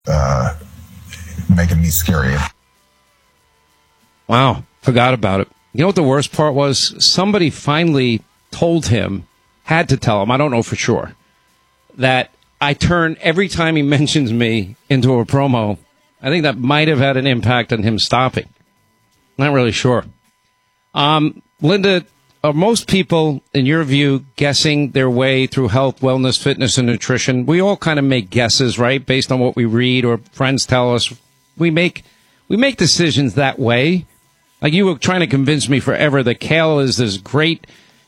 making me scary. Wow, forgot about it. You know what the worst part was? Somebody finally told him, had to tell him, I don't know for sure, that I turn every time he mentions me into a promo. I think that might have had an impact on him stopping. Not really sure. Linda, are most people, in your view, guessing their way through health, wellness, fitness, and nutrition? We all kind of make guesses, right, based on what we read or friends tell us. We make decisions that way. Like you were trying to convince me forever that kale is this great,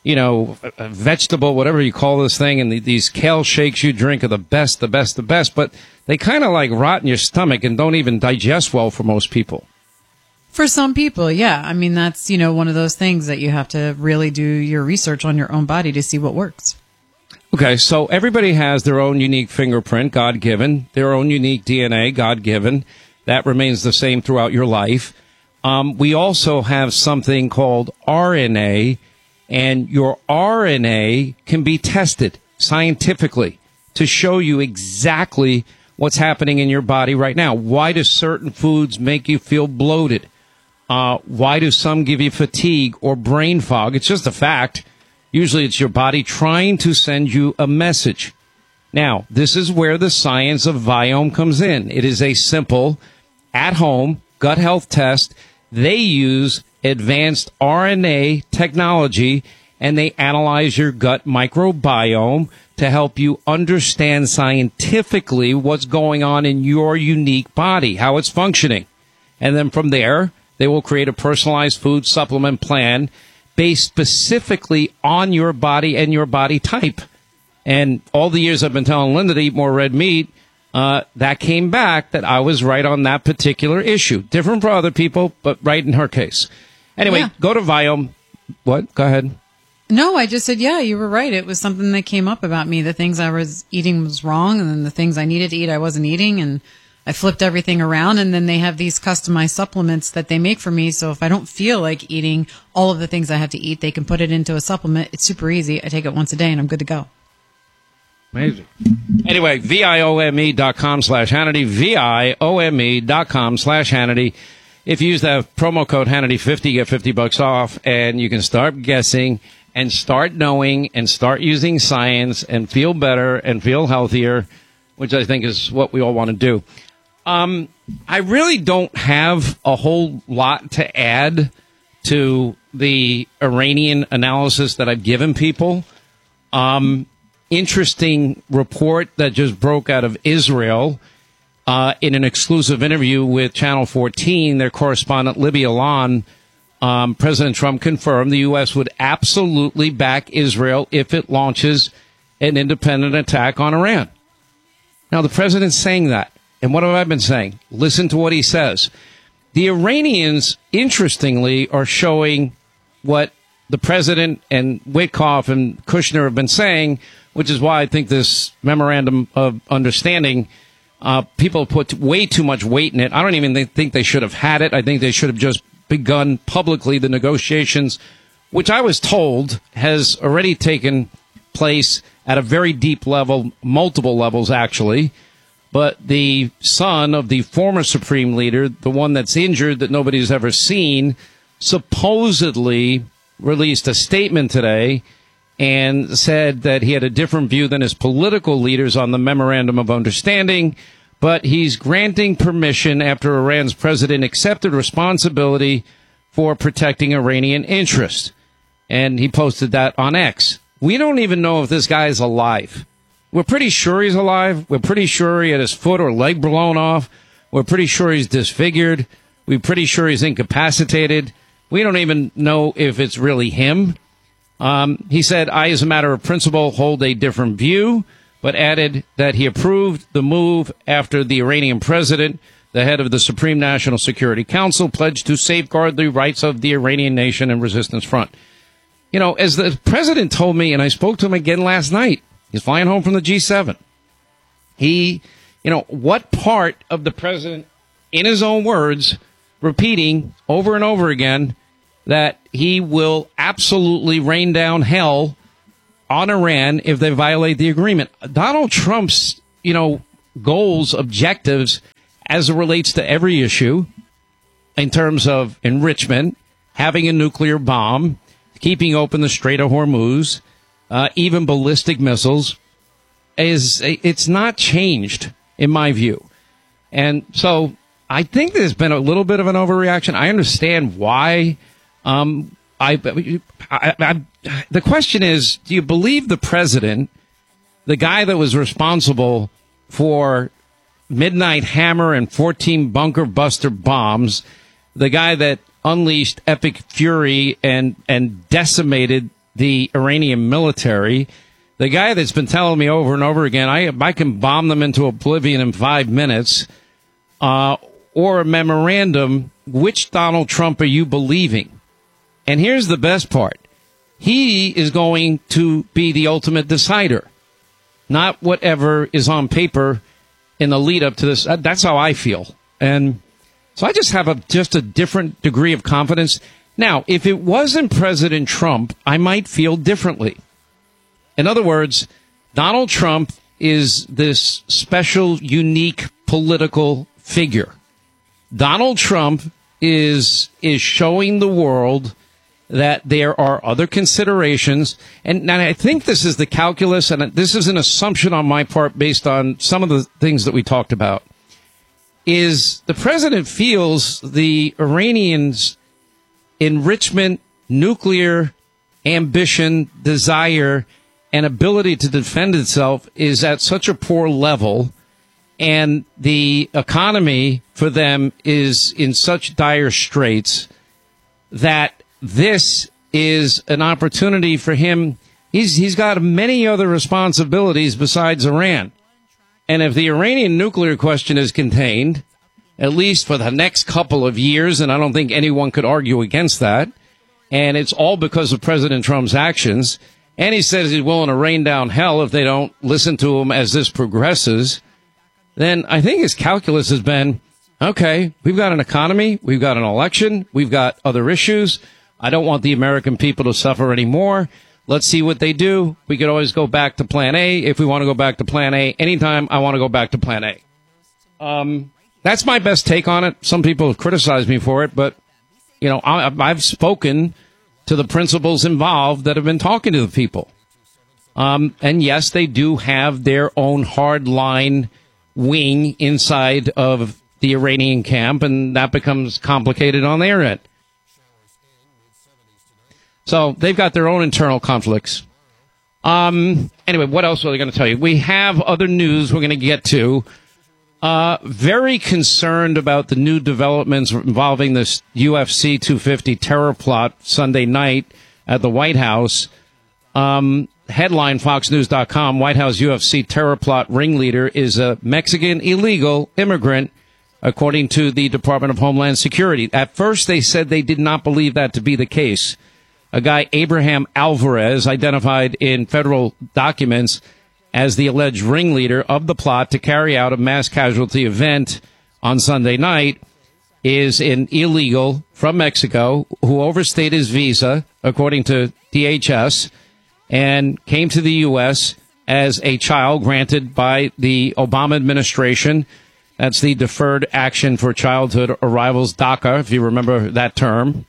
vegetable, whatever you call this thing, and these kale shakes you drink are the best, but they kind of like rot in your stomach and don't even digest well for most people. For some people, yeah. I mean, that's, one of those things that you have to really do your research on your own body to see what works. Okay, so everybody has their own unique fingerprint, God-given, their own unique DNA, God-given. That remains the same throughout your life. We also have something called RNA, and your RNA can be tested scientifically to show you exactly what's happening in your body right now. Why do certain foods make you feel bloated? Why do some give you fatigue or brain fog? It's just a fact. Usually it's your body trying to send you a message. Now, this is where the science of Viome comes in. It is a simple, at-home gut health test. They use advanced RNA technology, and they analyze your gut microbiome to help you understand scientifically what's going on in your unique body, how it's functioning. And then from there, they will create a personalized food supplement plan based specifically on your body and your body type. And all the years I've been telling Linda to eat more red meat, that came back that I was right on that particular issue. Different for other people, but right in her case. Anyway, Go to Viome. What? Go ahead. No, I just said, yeah, you were right. It was something that came up about me. The things I was eating was wrong, and then the things I needed to eat I wasn't eating, and I flipped everything around, and then they have these customized supplements that they make for me. So if I don't feel like eating all of the things I have to eat, they can put it into a supplement. It's super easy. I take it once a day, and I'm good to go. Amazing. Anyway, VIOME.com/Hannity, VIOME.com/Hannity. If you use the promo code Hannity50, you get $50 off, and you can start guessing and start knowing and start using science and feel better and feel healthier, which I think is what we all want to do. I really don't have a whole lot to add to the Iranian analysis that I've given people. Interesting report that just broke out of Israel in an exclusive interview with Channel 14. Their correspondent, Libby Alon, President Trump confirmed the U.S. would absolutely back Israel if it launches an independent attack on Iran. Now, the president's saying that. And what have I been saying? Listen to what he says. The Iranians, interestingly, are showing what the president and Witkoff and Kushner have been saying, which is why I think this memorandum of understanding, people put way too much weight in it. I don't even think they should have had it. I think they should have just begun publicly the negotiations, which I was told has already taken place at a very deep level, multiple levels, actually. But the son of the former Supreme Leader, the one that's injured that nobody's ever seen, supposedly released a statement today and said that he had a different view than his political leaders on the Memorandum of Understanding, but he's granting permission after Iran's president accepted responsibility for protecting Iranian interests. And he posted that on X. We don't even know if this guy is alive. We're pretty sure he's alive. We're pretty sure he had his foot or leg blown off. We're pretty sure he's disfigured. We're pretty sure he's incapacitated. We don't even know if it's really him. He said, I, as a matter of principle, hold a different view, but added that he approved the move after the Iranian president, the head of the Supreme National Security Council, pledged to safeguard the rights of the Iranian nation and resistance front. You know, as the president told me, and I spoke to him again last night, he's flying home from the G7. What part of the president, in his own words, repeating over and over again that he will absolutely rain down hell on Iran if they violate the agreement. Donald Trump's, goals, objectives as it relates to every issue in terms of enrichment, having a nuclear bomb, keeping open the Strait of Hormuz, even ballistic missiles, it's not changed in my view. And so I think there's been a little bit of an overreaction. I understand why. The question is, do you believe the president, the guy that was responsible for Midnight Hammer and 14 bunker buster bombs, the guy that unleashed epic fury and decimated the Iranian military, the guy that's been telling me over and over again, I can bomb them into oblivion in 5 minutes, or a memorandum, which Donald Trump are you believing? And here's the best part. He is going to be the ultimate decider, not whatever is on paper in the lead up to this. That's how I feel. And so I just have just a different degree of confidence. Now, if it wasn't President Trump, I might feel differently. In other words, Donald Trump is this special, unique political figure. Donald Trump is showing the world that there are other considerations. And I think this is the calculus, and this is an assumption on my part based on some of the things that we talked about, is the president feels the Iranians' enrichment, nuclear ambition, desire, and ability to defend itself is at such a poor level, and the economy for them is in such dire straits that this is an opportunity for him. He's got many other responsibilities besides Iran. And if the Iranian nuclear question is contained, at least for the next couple of years, and I don't think anyone could argue against that, and it's all because of President Trump's actions, and he says he's willing to rain down hell if they don't listen to him as this progresses, then I think his calculus has been, okay, we've got an economy, we've got an election, we've got other issues. I don't want the American people to suffer anymore. Let's see what they do. We could always go back to plan A if we want to go back to plan A. Anytime I want to go back to plan A. That's my best take on it. Some people have criticized me for it, but, you know, I've spoken to the principals involved that have been talking to the people. And yes, they do have their own hardline wing inside of the Iranian camp, and that becomes complicated on their end. So they've got their own internal conflicts. Anyway, what else are they going to tell you? We have other news we're going to get to. Very concerned about the new developments involving this UFC 250 terror plot Sunday night at the White House. Headline, FoxNews.com, White House UFC terror plot ringleader is a Mexican illegal immigrant, according to the Department of Homeland Security. At first, they said they did not believe that to be the case. A guy, Abraham Alvarez, identified in federal documents as the alleged ringleader of the plot to carry out a mass casualty event on Sunday night, is an illegal from Mexico who overstayed his visa, according to DHS, and came to the U.S. as a child granted by the Obama administration. That's the Deferred Action for Childhood Arrivals, DACA, if you remember that term.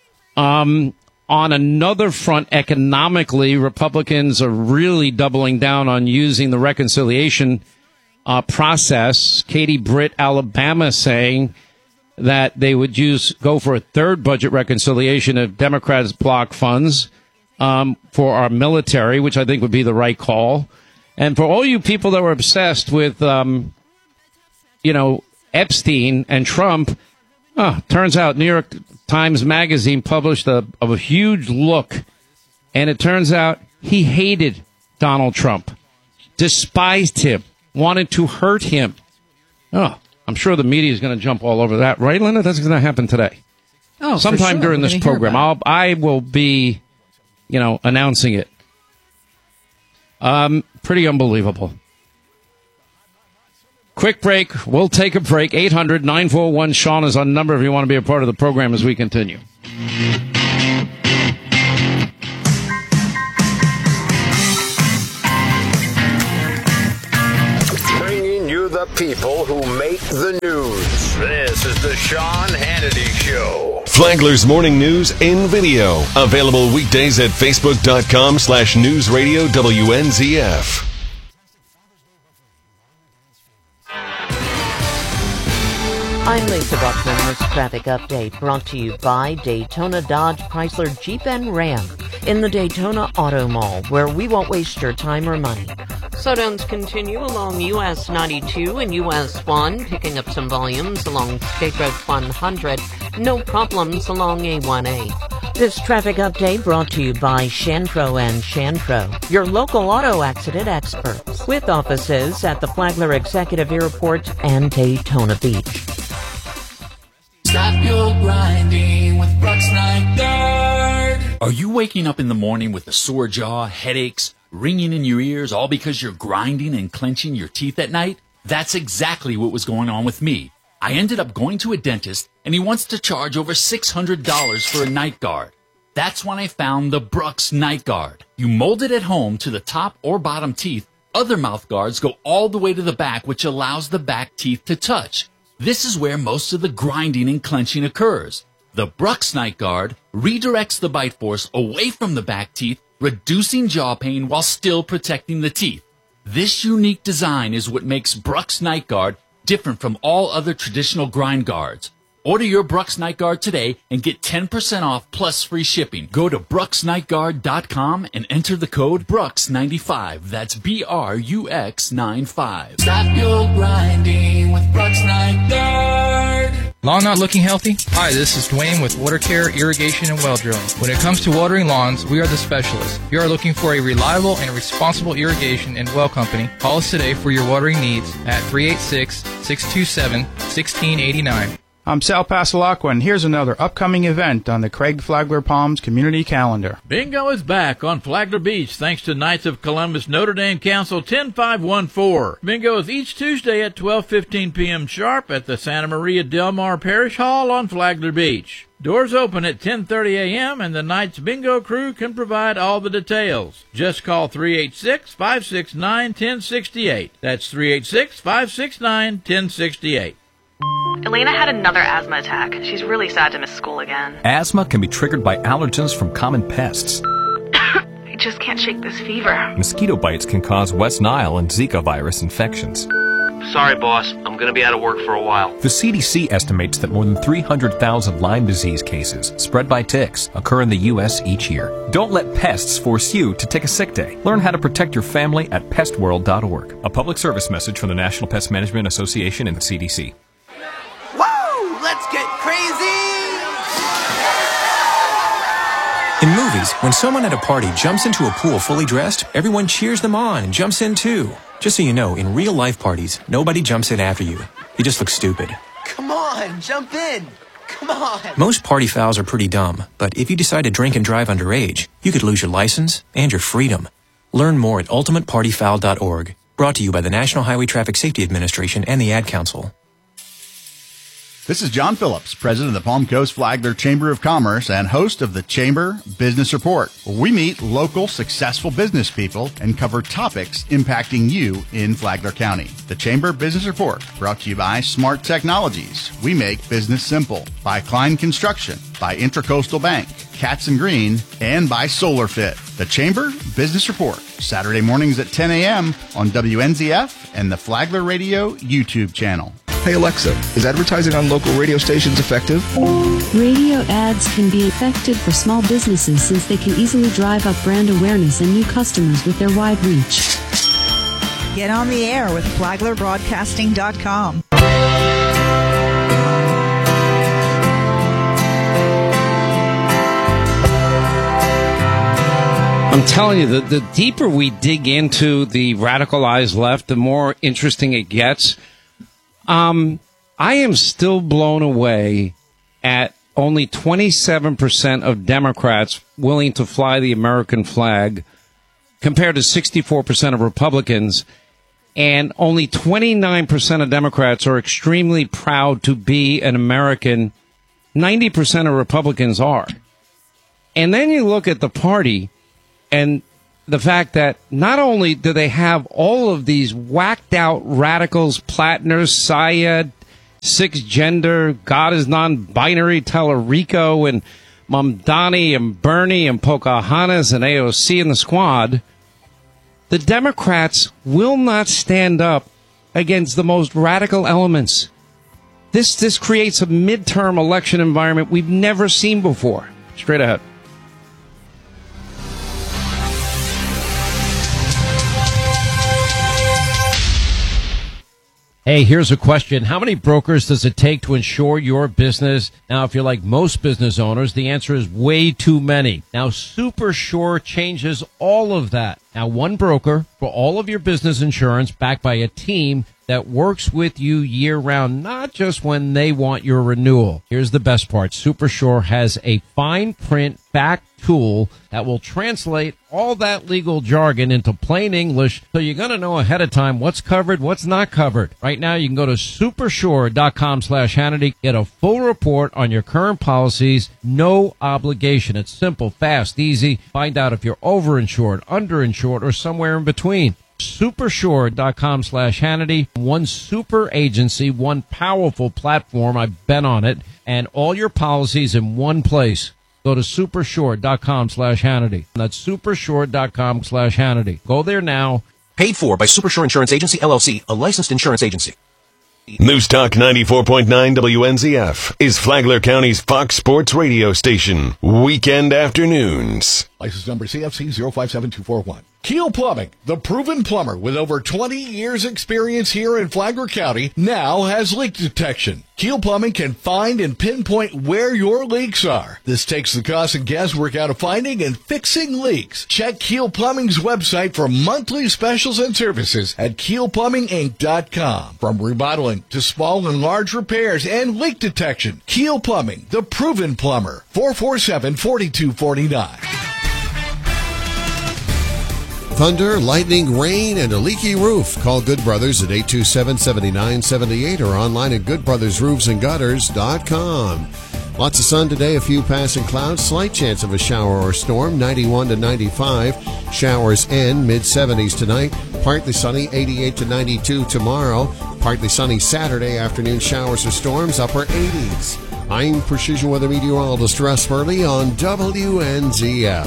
On another front, economically, Republicans are really doubling down on using the reconciliation process. Katie Britt, Alabama, saying that they would go for a third budget reconciliation if Democrats block funds for our military, which I think would be the right call. And for all you people that were obsessed with, Epstein and Trump, turns out New York Times Magazine published a huge look, and it turns out he hated Donald Trump, despised him, wanted to hurt him. I'm sure the media is going to jump all over that, right, Linda? That's going to happen today. Sometime sure. during this program. I will be, announcing it. Pretty unbelievable. Quick break. We'll take a break. 800-941-SEAN is our number if you want to be a part of the program as we continue. Bringing you the people who make the news. This is the Sean Hannity Show. Flagler's Morning News in video. Available weekdays at facebook.com/newsradio WNZF. I'm Lisa Buckman. This traffic update brought to you by Daytona Dodge Chrysler Jeep and Ram in the Daytona Auto Mall, where we won't waste your time or money. Slowdowns continue along US 92 and US 1, picking up some volumes along State Road 100. No problems along A1A. This traffic update brought to you by Shantro and Shantro, your local auto accident experts, with offices at the Flagler Executive Airport and Daytona Beach. Stop your grinding with Brooks Night Guard. Are you waking up in the morning with a sore jaw, headaches, ringing in your ears, all because you're grinding and clenching your teeth at night? That's exactly what was going on with me. I ended up going to a dentist, and he wants to charge over $600 for a night guard. That's when I found the Brooks Night Guard. You mold it at home to the top or bottom teeth. Other mouth guards go all the way to the back, which allows the back teeth to touch. This is where most of the grinding and clenching occurs. The Brooks Night Guard redirects the bite force away from the back teeth, reducing jaw pain while still protecting the teeth. This unique design is what makes Brooks Night Guard different from all other traditional grind guards. Order your Brooks Night Guard today and get 10% off plus free shipping. Go to brooksnightguard.com and enter the code Brooks95. That's BRUX95. Stop your grinding with Brooks Night Guard. Lawn not looking healthy? Hi, this is Dwayne with Water Care, Irrigation, and Well Drilling. When it comes to watering lawns, we are the specialists. If you are looking for a reliable and responsible irrigation and well company, call us today for your watering needs at 386-627-1689. I'm Sal Pasalacqua, and here's another upcoming event on the Craig Flagler Palms community calendar. Bingo is back on Flagler Beach thanks to Knights of Columbus Notre Dame Council 10514. Bingo is each Tuesday at 12:15 p.m. sharp at the Santa Maria Del Mar Parish Hall on Flagler Beach. Doors open at 10:30 a.m. and the Knights Bingo crew can provide all the details. Just call 386-569-1068. That's 386-569-1068. Elena had another asthma attack. She's really sad to miss school again. Asthma can be triggered by allergens from common pests. I just can't shake this fever. Mosquito bites can cause West Nile and Zika virus infections. Sorry, boss. I'm going to be out of work for a while. The CDC estimates that more than 300,000 Lyme disease cases spread by ticks occur in the U.S. each year. Don't let pests force you to take a sick day. Learn how to protect your family at pestworld.org. A public service message from the National Pest Management Association and the CDC. Woo! Let's get crazy! In movies, when someone at a party jumps into a pool fully dressed, everyone cheers them on and jumps in too. Just so you know, in real-life parties, nobody jumps in after you. You just look stupid. Come on, jump in! Come on! Most party fouls are pretty dumb, but if you decide to drink and drive underage, you could lose your license and your freedom. Learn more at ultimatepartyfoul.org. Brought to you by the National Highway Traffic Safety Administration and the Ad Council. This is John Phillips, president of the Palm Coast Flagler Chamber of Commerce and host of the Chamber Business Report. We meet local successful business people and cover topics impacting you in Flagler County. The Chamber Business Report, brought to you by Smart Technologies. We make business simple. By Klein Construction, by Intracoastal Bank, Katz & Green, and by SolarFit. The Chamber Business Report, Saturday mornings at 10 a.m. on WNZF and the Flagler Radio YouTube channel. Hey Alexa, is advertising on local radio stations effective? Radio ads can be effective for small businesses since they can easily drive up brand awareness and new customers with their wide reach. Get on the air with FlaglerBroadcasting.com. I'm telling you, the deeper we dig into the radicalized left, the more interesting it gets. I am still blown away at only 27% of Democrats willing to fly the American flag compared to 64% of Republicans. And only 29% of Democrats are extremely proud to be an American. 90% of Republicans are. And then you look at the party, and the fact that not only do they have all of these whacked out radicals, Platners, Syed, Six Gender, God is Non-Binary, Tellerico, and Mamdani, and Bernie, and Pocahontas, and AOC, and the squad, the Democrats will not stand up against the most radical elements. This creates a midterm election environment we've never seen before. Straight ahead. Hey, here's a question. How many brokers does it take to insure your business? Now, if you're like most business owners, the answer is way too many. Now, SuperSure changes all of that. Now, one broker for all of your business insurance backed by a team that works with you year-round, not just when they want your renewal. Here's the best part. SuperSure has a fine print fact tool that will translate all that legal jargon into plain English, so you're going to know ahead of time what's covered, what's not covered. Right now, you can go to supersure.com/Hannity, get a full report on your current policies, no obligation. It's simple, fast, easy. Find out if you're overinsured, underinsured, or somewhere in between. Supersure.com/Hannity. One super agency, one powerful platform. I've been on it, and all your policies in one place. Go to supersure.com/Hannity. That's supersure.com/Hannity. Go there now. Paid for by Supersure Insurance Agency, LLC, a licensed insurance agency. News Talk 94.9 WNZF is Flagler County's Fox Sports radio station. Weekend afternoons. License number CFC 057241. Keel Plumbing, the proven plumber with over 20 years experience here in Flagler County, now has leak detection. Keel Plumbing can find and pinpoint where your leaks are. This takes the cost and guesswork out of finding and fixing leaks. Check Keel Plumbing's website for monthly specials and services at keelplumbinginc.com. From remodeling to small and large repairs and leak detection, Keel Plumbing, the proven plumber, 447-4249. Thunder, lightning, rain, and a leaky roof. Call Good Brothers at 827-7978 or online at goodbrothersroofsandgutters.com. Lots of sun today, a few passing clouds, slight chance of a shower or storm, 91 to 95. Showers end, mid-70s tonight. Partly sunny, 88 to 92 tomorrow. Partly sunny Saturday, afternoon showers or storms, upper 80s. I'm Precision Weather Meteorologist Russ Burley on WNZF.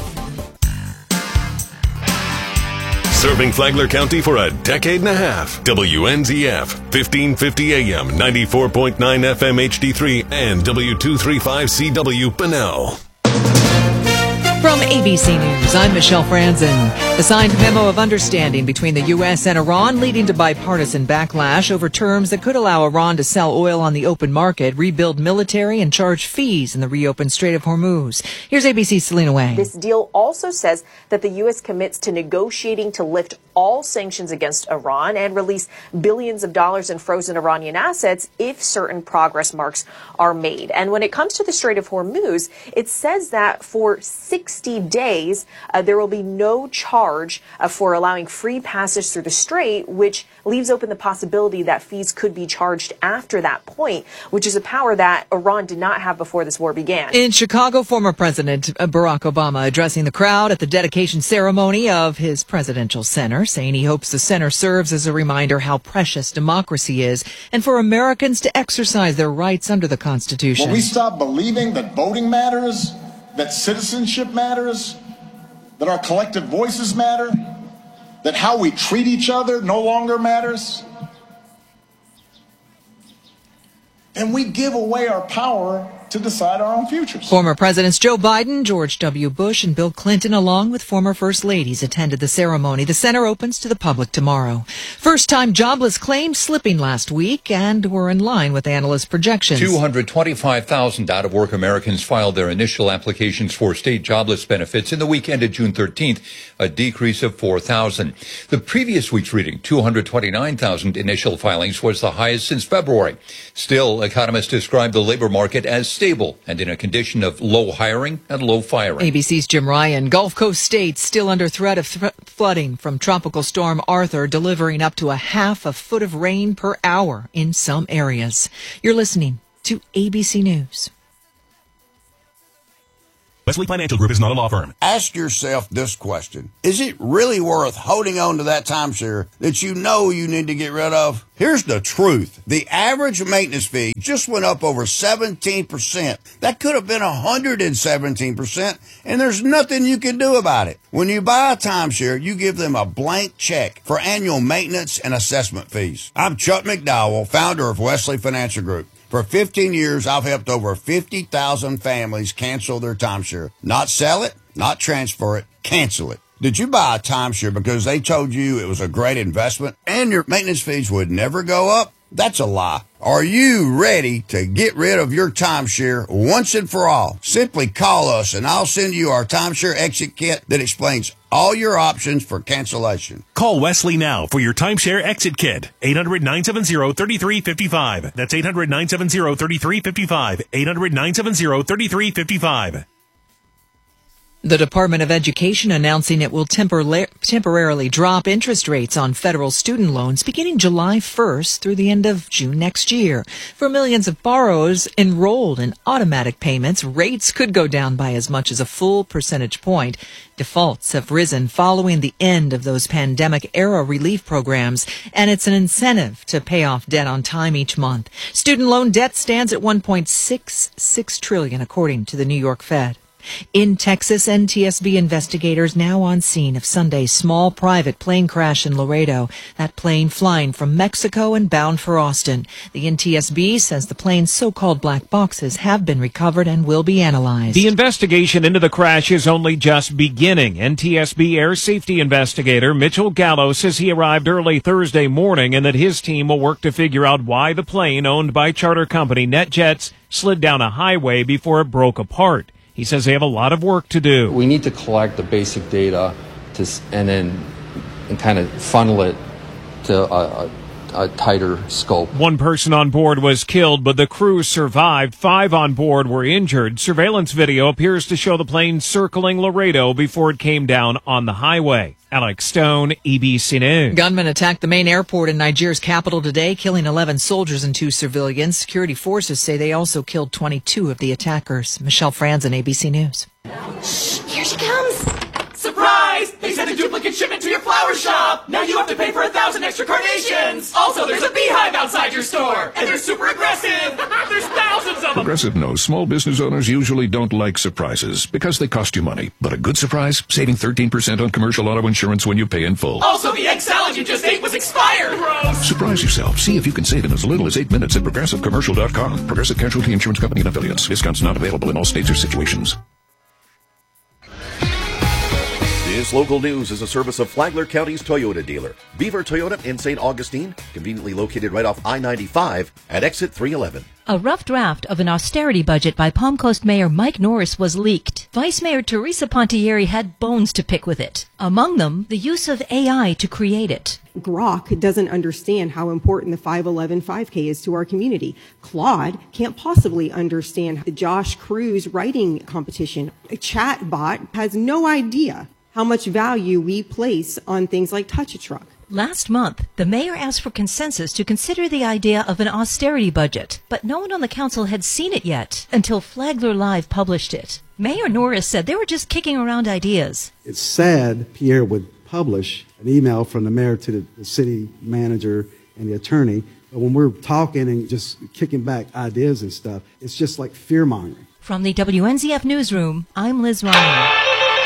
Serving Flagler County for a decade and a half. WNZF, 1550 AM, 94.9 FM HD3, and W235CW Bunnell. From ABC News, I'm Michelle Franzen. The signed memo of understanding between the U.S. and Iran leading to bipartisan backlash over terms that could allow Iran to sell oil on the open market, rebuild military, and charge fees in the reopened Strait of Hormuz. Here's ABC's Selena Wang. This deal also says that the U.S. commits to negotiating to lift all sanctions against Iran and release billions of dollars in frozen Iranian assets if certain progress marks are made. And when it comes to the Strait of Hormuz, it says that for 60 days, there will be no charge for allowing free passage through the strait, which leaves open the possibility that fees could be charged after that point, which is a power that Iran did not have before this war began. In Chicago, former President Barack Obama addressing the crowd at the dedication ceremony of his presidential center, saying he hopes the center serves as a reminder how precious democracy is and for Americans to exercise their rights under the Constitution. When we stop believing that voting matters, that citizenship matters, that our collective voices matter, that how we treat each other no longer matters, then we give away our power to decide our own futures. Former Presidents Joe Biden, George W. Bush, and Bill Clinton, along with former First Ladies, attended the ceremony. The center opens to the public tomorrow. First-time jobless claims slipping last week and were in line with analyst projections. 225,000 out-of-work Americans filed their initial applications for state jobless benefits in the week ended June 13th, a decrease of 4,000. The previous week's reading, 229,000 initial filings, was the highest since February. Still, economists describe the labor market as stable and in a condition of low hiring and low firing. ABC's Jim Ryan. Gulf Coast states still under threat of flooding from Tropical Storm Arthur, delivering up to a half a foot of rain per hour in some areas. You're listening to ABC News. Wesley Financial Group is not a law firm. Ask yourself this question. Is it really worth holding on to that timeshare that you know you need to get rid of? Here's the truth. The average maintenance fee just went up over 17%. That could have been 117%, and there's nothing you can do about it. When you buy a timeshare, you give them a blank check for annual maintenance and assessment fees. I'm Chuck McDowell, founder of Wesley Financial Group. For 15 years, I've helped over 50,000 families cancel their timeshare. Not sell it, not transfer it, cancel it. Did you buy a timeshare because they told you it was a great investment and your maintenance fees would never go up? That's a lie. Are you ready to get rid of your timeshare once and for all? Simply call us and I'll send you our timeshare exit kit that explains all your options for cancellation. Call Wesley now for your timeshare exit kit. 800-970-3355. That's 800-970-3355. 800-970-3355. The Department of Education announcing it will temporarily drop interest rates on federal student loans beginning July 1st through the end of June next year. For millions of borrowers enrolled in automatic payments, rates could go down by as much as a full percentage point. Defaults have risen following the end of those pandemic-era relief programs, and it's an incentive to pay off debt on time each month. Student loan debt stands at $1.66 trillion, according to the New York Fed. In Texas, NTSB investigators now on scene of Sunday's small private plane crash in Laredo. That plane flying from Mexico and bound for Austin. The NTSB says the plane's so-called black boxes have been recovered and will be analyzed. The investigation into the crash is only just beginning. NTSB air safety investigator Mitchell Gallo says he arrived early Thursday morning and that his team will work to figure out why the plane, owned by charter company NetJets, slid down a highway before it broke apart. He says they have a lot of work to do. We need to collect the basic data and kind of funnel it to a tighter scope. One person on board was killed, but the crew survived. 5 on board were injured. Surveillance video appears to show the plane circling Laredo before it came down on the highway. Alex Stone, ABC News. Gunmen attacked the main airport in Nigeria's capital today, killing 11 soldiers and 2 civilians. Security forces say they also killed 22 of the attackers. Michelle Franzen, ABC News. Here she comes! Surprise! They sent a duplicate shipment to your flower shop! Now you have to pay for 1,000 extra carnations! Also, there's a beehive outside your store! And they're super aggressive! There's thousands of them! Progressive knows small business owners usually don't like surprises because they cost you money. But a good surprise? Saving 13% on commercial auto insurance when you pay in full. Also, the egg salad you just ate was expired! Gross! Surprise yourself. See if you can save in as little as 8 minutes at ProgressiveCommercial.com. Progressive Casualty Insurance Company and Affiliates. Discounts not available in all states or situations. This local news is a service of Flagler County's Toyota dealer, Beaver Toyota in St. Augustine, conveniently located right off I-95 at exit 311. A rough draft of an austerity budget by Palm Coast Mayor Mike Norris was leaked. Vice Mayor Teresa Pontieri had bones to pick with it. Among them, the use of AI to create it. Grok doesn't understand how important the 511 5K is to our community. Claude can't possibly understand the Josh Cruz writing competition. A chat bot has no idea how much value we place on things like Touch a Truck. Last month, the mayor asked for consensus to consider the idea of an austerity budget, but no one on the council had seen it yet until Flagler Live published it. Mayor Norris said they were just kicking around ideas. It's sad Pierre would publish an email from the mayor to the city manager and the attorney, but when we're talking and just kicking back ideas and stuff, it's just like fear-mongering. From the WNZF Newsroom, I'm Liz Ryan.